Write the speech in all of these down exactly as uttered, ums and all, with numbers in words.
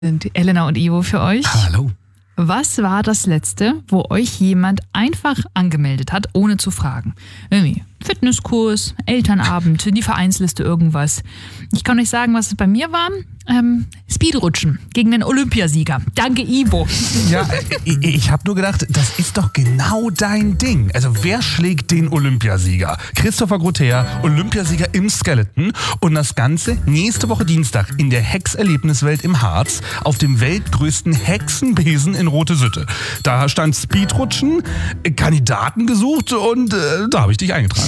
Sind Elena und Ivo für euch. Hallo. Was war das letzte, wo euch jemand einfach angemeldet hat, ohne zu fragen? Irgendwie Fitnesskurs, Elternabend, die Vereinsliste, irgendwas. Ich kann euch sagen, was es bei mir war. Ähm, Speedrutschen gegen den Olympiasieger. Danke, Ivo. Ja, ich, ich habe nur gedacht, das ist doch genau dein Ding. Also wer schlägt den Olympiasieger? Christopher Grotter, Olympiasieger im Skeleton. Und das Ganze nächste Woche Dienstag in der Hexerlebniswelt im Harz auf dem weltgrößten Hexenbesen in Rote-Sütte. Da stand Speedrutschen, Kandidaten gesucht und äh, da habe ich dich eingetragen.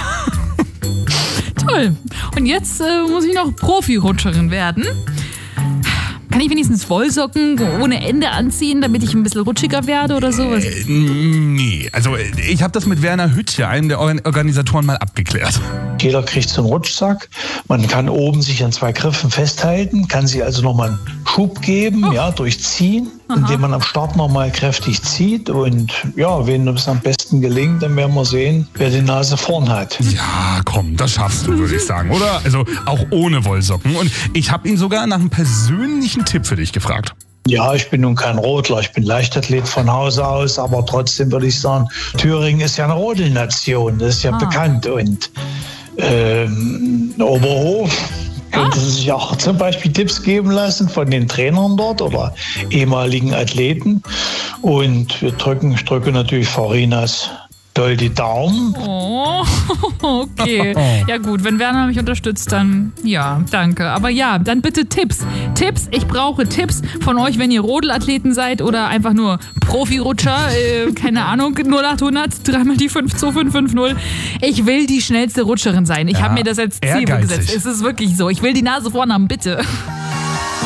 Toll. Und jetzt äh, muss ich noch Profi-Rutscherin werden. Kann ich wenigstens Wollsocken ohne Ende anziehen, damit ich ein bisschen rutschiger werde oder sowas? Äh, nee, also ich habe das mit Werner Hüttje, einem der Organisatoren, mal abgeklärt. Jeder kriegt so einen Rutschsack. Man kann oben sich an zwei Griffen festhalten, kann sie also nochmal einen Schub geben, oh. ja, durchziehen, Aha. indem man am Start nochmal kräftig zieht. Und ja, wenn das am besten gelingt, dann werden wir sehen, wer die Nase vorn hat. Ja, komm, das schaffst du, würde ich sagen, oder? Also auch ohne Wollsocken. Und ich habe ihn sogar nach einem persönlichen Tipp für dich gefragt. Ja, ich bin nun kein Rodler, ich bin Leichtathlet von Hause aus, aber trotzdem würde ich sagen, Thüringen ist ja eine Rodelnation, das ist ja ah. bekannt. Und ähm, Oberhof könnte ah. sich auch zum Beispiel Tipps geben lassen von den Trainern dort oder ehemaligen Athleten. Und wir drücken, ich drücke natürlich Farinas doll die Daumen. Oh, okay. Ja gut, wenn Werner mich unterstützt, dann ja, danke. Aber ja, dann bitte Tipps. Tipps, ich brauche Tipps von euch, wenn ihr Rodelathleten seid oder einfach nur Profi-Rutscher, äh, keine Ahnung, null acht hundert, dreimal die fünf zwei fünf fünf null. Ich will die schnellste Rutscherin sein. Ich ja, habe mir das als Ziel gesetzt. Es ist wirklich so. Ich will die Nase vorn haben, bitte.